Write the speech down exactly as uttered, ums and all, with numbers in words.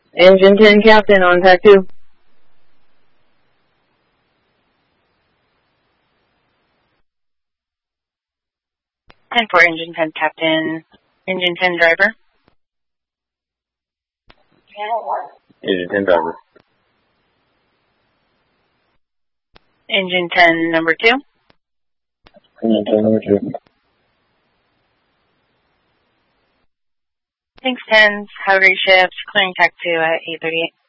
Engine ten Captain on Tac two. ten four, Engine ten Captain. Engine ten Driver. Engine ten Driver. Engine ten number two. Engine ten number two. Thanks, tens. Have a great shift. Clearing Tac two at eight thirty-eight.